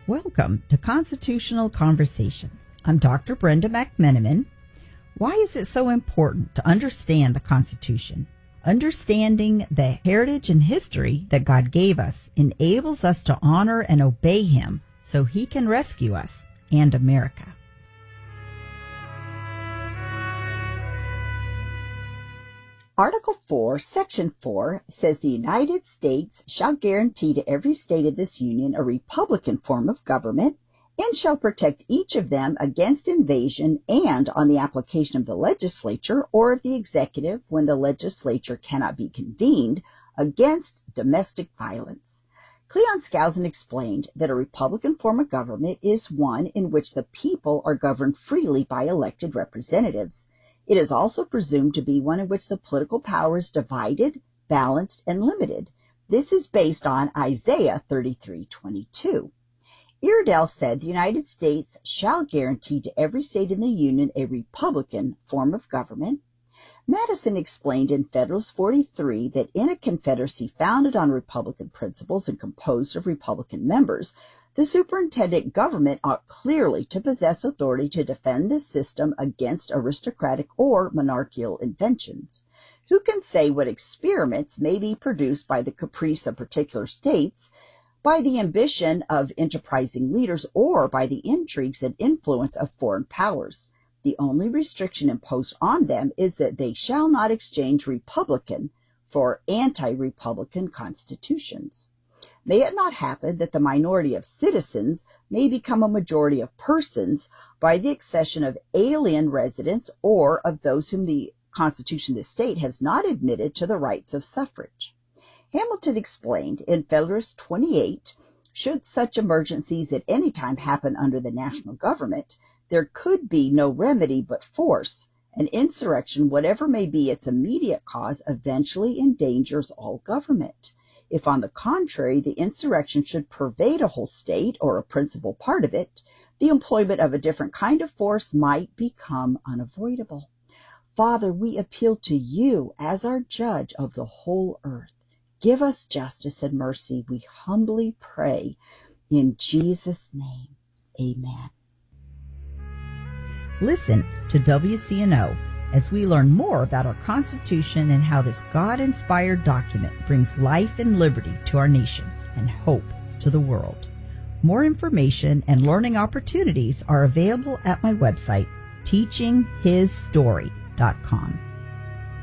Welcome to Constitutional Conversations. I'm Dr. Brenda McMenamin. Why is it so important to understand the Constitution? Understanding the heritage and history that God gave us enables us to honor and obey Him so He can rescue us and America. Article 4, Section 4 says the United States shall guarantee to every state of this union a republican form of government and shall protect each of them against invasion and on the application of the legislature or of the executive when the legislature cannot be convened against domestic violence. Cleon Skousen explained that a republican form of government is one in which the people are governed freely by elected representatives. It is also presumed to be one in which the political power is divided, balanced, and limited. This is based on Isaiah 33:22. Iredell said the United States shall guarantee to every state in the Union a republican form of government. Madison explained in Federalist 43 that in a confederacy founded on republican principles and composed of republican members, the superintendent government ought clearly to possess authority to defend this system against aristocratic or monarchical inventions. Who can say what experiments may be produced by the caprice of particular states, by the ambition of enterprising leaders, or by the intrigues and influence of foreign powers? The only restriction imposed on them is that they shall not exchange republican for anti-republican constitutions. May it not happen that the minority of citizens may become a majority of persons by the accession of alien residents or of those whom the Constitution of the state has not admitted to the rights of suffrage. Hamilton explained in Federalist 28, should such emergencies at any time happen under the national government, there could be no remedy but force. An insurrection, whatever may be its immediate cause, eventually endangers all government. If, on the contrary, the insurrection should pervade a whole state or a principal part of it, the employment of a different kind of force might become unavoidable. Father, we appeal to you as our judge of the whole earth. Give us justice and mercy, we humbly pray. In Jesus' name, amen. Listen to WCNO as we learn more about our Constitution and how this God-inspired document brings life and liberty to our nation and hope to the world. More information and learning opportunities are available at my website, teachinghisstory.com.